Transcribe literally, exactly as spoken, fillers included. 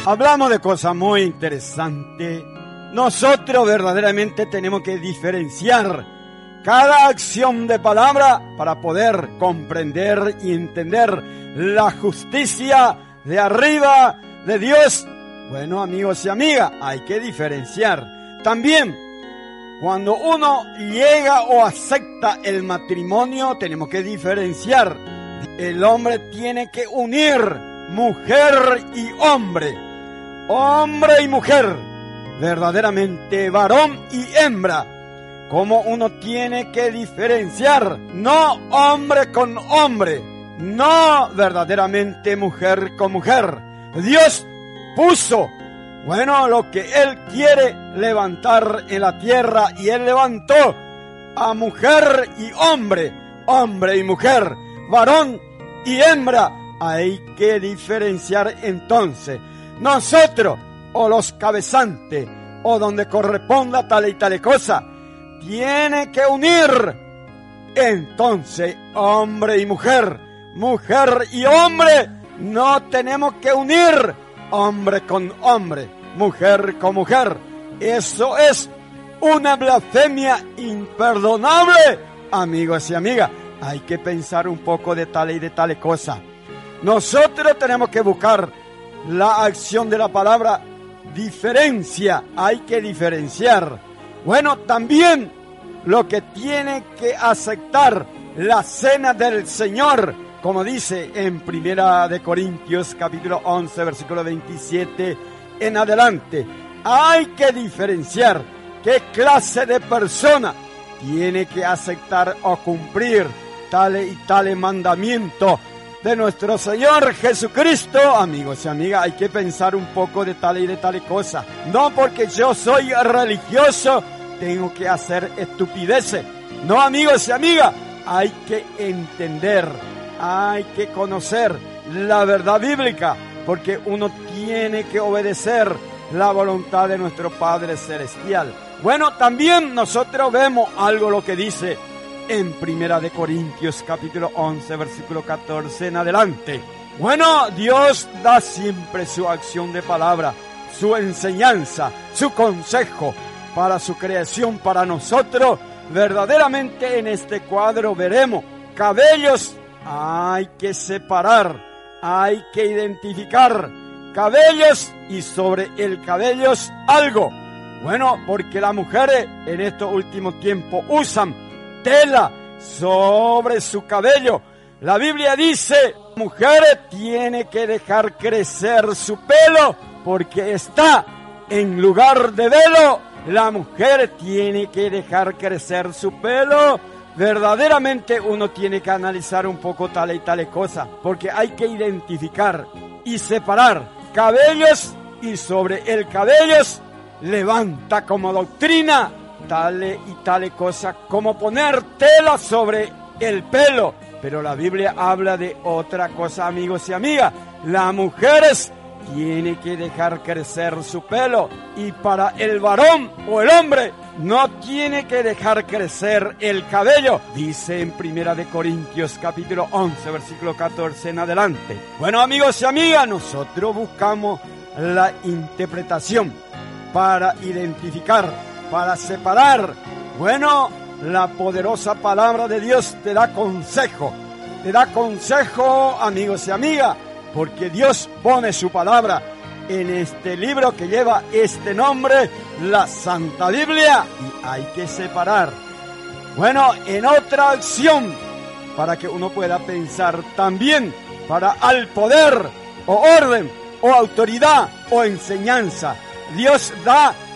Hablamos de cosas muy interesantes. Nosotros verdaderamente tenemos que diferenciar cada acción de palabra para poder comprender y entender la justicia de arriba de Dios. Bueno, amigos y amigas, hay que diferenciar. También, cuando uno llega o acepta el matrimonio, tenemos que diferenciar. El hombre tiene que unir mujer y hombre, hombre y mujer, verdaderamente varón y hembra. Como uno tiene que diferenciar, no hombre con hombre, no verdaderamente mujer con mujer. Dios puso, bueno, lo que Él quiere levantar en la tierra, y Él levantó a mujer y hombre, hombre y mujer, varón y hembra. Hay que diferenciar entonces. Nosotros, o los cabezantes, o donde corresponda tal y tal cosa, tiene que unir entonces hombre y mujer, mujer y hombre. No tenemos que unir hombre con hombre, mujer con mujer. Eso es una blasfemia imperdonable, amigos y amigas. Hay que pensar un poco de tal y de tal cosa. Nosotros tenemos que buscar la acción de la palabra diferencia. Hay que diferenciar. Bueno, también lo que tiene que aceptar la cena del Señor, como dice en Primera de Corintios capítulo once, versículo veintisiete en adelante. Hay que diferenciar qué clase de persona tiene que aceptar o cumplir tales y tales mandamientos de nuestro Señor Jesucristo. Amigos y amigas, hay que pensar un poco de tal y de tal cosa. No porque yo soy religioso tengo que hacer estupideces. No, amigos y amigas, hay que entender, hay que conocer la verdad bíblica, porque uno tiene que obedecer la voluntad de nuestro Padre Celestial. Bueno, también nosotros vemos algo lo que dice en Primera de Corintios capítulo once, versículo catorce en adelante. Bueno, Dios da siempre su acción de palabra, su enseñanza, su consejo para su creación, para nosotros. Verdaderamente en este cuadro veremos cabellos, hay que separar, hay que identificar cabellos, y sobre el cabellos algo. Bueno, porque las mujeres en estos últimos tiempos usan tela sobre su cabello. La Biblia dice, mujeres tiene que dejar crecer su pelo porque está en lugar de velo. La mujer tiene que dejar crecer su pelo. Verdaderamente uno tiene que analizar un poco tal y tal cosa, porque hay que identificar y separar cabellos, y sobre el cabellos levanta como doctrina tales y tales cosas, como poner tela sobre el pelo. Pero la Biblia habla de otra cosa, amigos y amigas. Las mujeres tienen que dejar crecer su pelo, y para el varón o el hombre no tiene que dejar crecer el cabello, dice en Primera de Corintios capítulo once, versículo catorce en adelante. Bueno, amigos y amigas, nosotros buscamos la interpretación para identificar, para separar. Bueno, la poderosa palabra de Dios te da consejo, te da consejo, amigos y amigas, porque Dios pone su palabra en este libro que lleva este nombre, la Santa Biblia, y hay que separar. Bueno, en otra acción, para que uno pueda pensar también, para al poder o orden o autoridad o enseñanza, Dios da